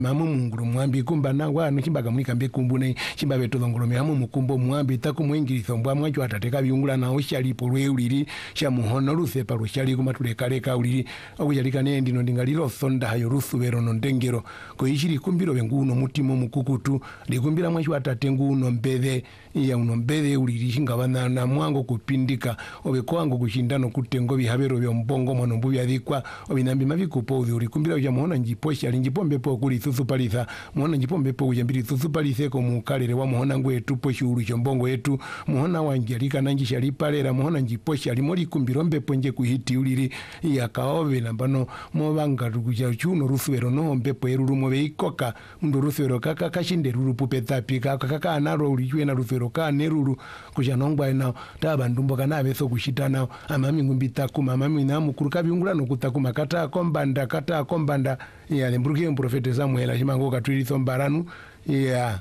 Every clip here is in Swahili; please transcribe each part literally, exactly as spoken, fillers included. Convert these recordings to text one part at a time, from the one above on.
mamu munguru mwambi kumba na wanu chimbaga mwika mbe kumbu ne chimba beto ngolome amu mukumbo mwambi taku mwingirizo mbwa mwacho atateka biungula na oshali polwe uliri sha muhono rufe palo shali kumatule kale ka uliri okujalika ne ndino ndingaliro sonda hayo rusubero no ndengero ko ishiri kumbiro benguno mutimo mukukutu likumbira mwacho atatengu uno mbede iya uno mbede uliri shingabana na mwango kupindika obe kwangu kushindano kutengo bihabero byo mbongo mono mbubi adikwa obinambi mabikupo uri kumbira uja muhona njiposha linjipombe po kuli thusu palitha muhona njipombe po uja mbiri thusu palithe ko mukalere wa muhona ngwetu po shuru chombongo yetu muhona wangelika nanjisha lipalera muhona njiposha limoli kumbiro mbepo nje kuhiti uliri iya kaobe nambano mobanga kuja chuno rusubero no mbepo yeruru mobe ikoka ndo rusubero kaka kashinde ruru pupeta pika kaka anaro ulijwe na rusubero ka neruru kuja nongwa ina taba ndumbo kana beso kushitana amami ngumbita kuma amami na mukuru kabiungula no kutakuma kata kombanda kata kombanda ya lemburuke mprofete Samuel chimango katwiri thombaranu ya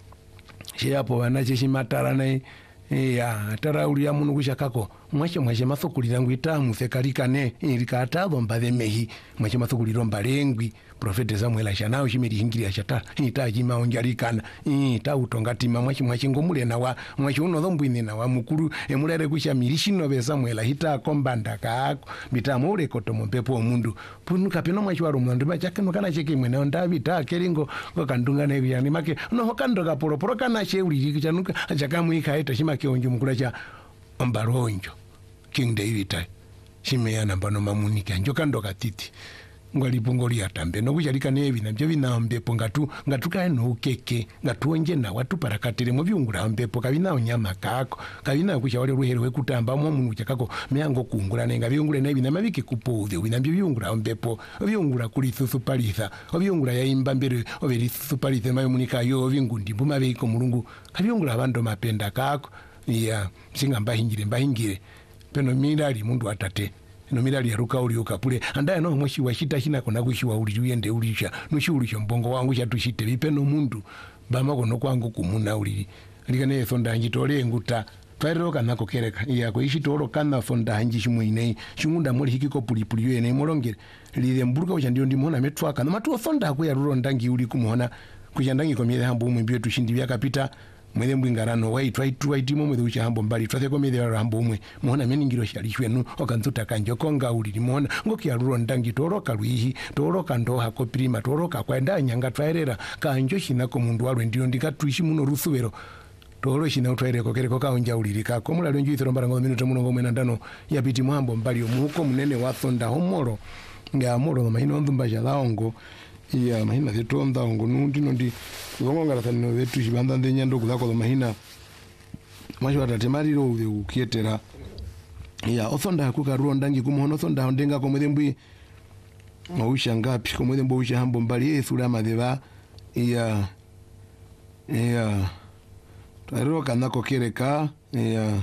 chiapo banache chimatara na ya tara uli ya munu kushakako mwache mwache mathukulira ngwita musekarikane ilikata bomba mehi mwache mathukulira mbalengwi profete Samuel ashanao chimiri hingiria chata itaji maonjarikana ita utongatima mwache mwache ngomule na wa mwache uno dhombwini na wa mukuru emulere kusha mirishino be Samuel hita kombanda kako bitamure kotomo pepo mundu punu kapino mwache waro mundu machake no kana cheke mwene ndabi ta keringo kokandunga ne yani make no hokandoga poroporo kana sheuri kichanuka achakamuika ita shimake onjo mukura cha ambaronjo King David shimeya nambano mamunika njoka ndoka titi ngwalipongoli atambe nokujalika nevi nabyo binambepo ngatu ngatuka no keke ngatuonje na watu parakatire mu byungura mbepo kabina onyama kako kabina kushawale ruherwe kutamba mu mungu chakako meango kungura nenga byungure nevi namabike kupudhe binambyo byungura mbepo byungura kuli thusu palitha byungura yaimba mbere oberi thusu palitha mayo munika yo bingundi mbuma beiko mulungu kabyungura abando mapenda kako ya singamba hingire mbahingire peno mirali mundu atate no mirali ya ruka uli ukapule andaye no mwishi wa shita shina kona kushiwa uli uyende ulisha nushi ulisha mbongo wangu chatushite bipeno mundu bama kono kwangu kumuna uli likane sonda njitole nguta twairo kana kokereka iya ko ishitoro kana sonda hanji shimwine shimunda muri hikiko pulipuli yene molongere lile mburuka ucha ndio ndimona metwa kana matu sonda ko ya ruro ndangi uli kumuhona kujandangi ko miele hambu mwimbio tushindi byakapita mwele mbwingarano wai twai twai timo mwele ucha hambo mbali twase ko mele hambo mwe muhona meningiro shalishwe nu okanzuta kanjo konga uli muhona ngoki ya ruro ndangi toroka luihi toroka ndoha ko prima toroka kwa nda nyanga twaerera kanjo shinako mundu walwe ndio ndikatuishi muno rusubero toro shina utwaire ko kereko kaonja ulirika ko mulalo nju ithiro mbarango minuto muno ngomwe ndano yapiti mwambo mbali omuko munene wa thonda homoro nga moro mahino ndumba jalaongo iya mahina zitonda ongo nundi nondi ngongara tano vetu shibanda ndenya ndo kulako mahina mwacho atatemariro uze ukietera iya othonda kukaruo ndangi kumuhono thonda ndenga ko mwedembwi mausha ngapi ko mwedembo usha hambo mbali ethula madeva iya iya twairo kana kokereka iya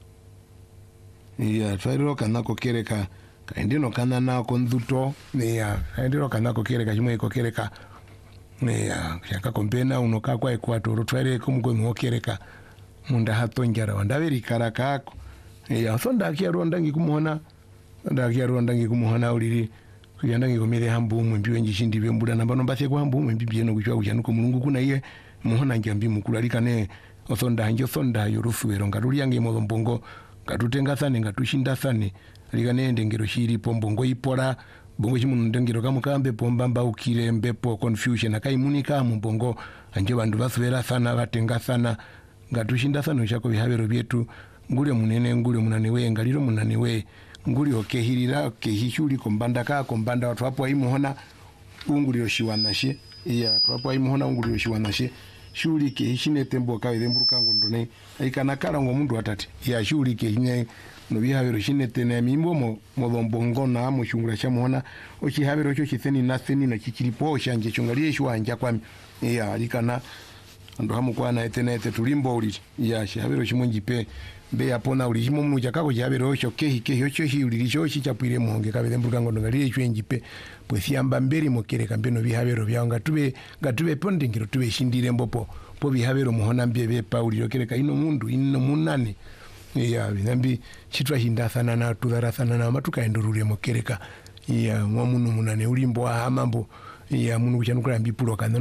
iya twairo kana kokereka kaendino kana na konduto ya kaendino kana kokereka chimwe kokereka ya shaka kompena unoka kwa equator twere kumgo mwokereka munda hatonjara wandaveri karaka ako ya sonda kia rondangi kumuhona sonda kia rondangi kumuhona uliri kuyandangi komile hambu umwe mbiwe njishindi bembula nambano mbase kwa hambu umwe mbiwe no kuchwa kuchanuko mulungu kuna iye muhona njambi mukulalika ne osonda hanjo sonda yorufu weronga yange modo mbongo katutenga thane ngatushinda thane likane ndengero shiri pombongo ipora bongo chimuno ndengero kamukambe pombamba ukire mbepo confusion akaimunika mbongo anje bandu basubera sana batenga sana ngatushinda thane chako bihabero byetu ngule munene ngule munane we ngaliro munane we nguli okehirira kehishuri kombanda ka kombanda watu hapo aimuhona ungulio shiwanashe iya twapo aimuhona ungulio shiwanashe shuri ke hishine tembo kawe demburuka ngondone aikana kala ngo mundu atati ya shuri ke hine no bihabero shine tene mimbo mo modombongo na mo shungura cha muhona o kihabero cyo kitheni na theni na kikiripo shanje chungalie shwanja kwa ya alikana ndo hamu kwa na etene ete tulimbo uli ya shihabero chimunjipe be yapona uli chimu muja kako kihabero cyo kehi kehi cyo hi uli cyo chichapire muhonge kawe demburuka ngondongalie chwenjipe pwesiamba mberi mokereka mbeno bihabero byanga tube gatube ponde ngiro tube shindire mbopo po bihabero muhona mbebe pauli yokereka ino mundu ino munane ya binambi chitwa hinda sana na tudara sana na matuka endurure mokereka ya mwa munu munane ulimbo wa mambo ya munu kuchanukula mbipulo kana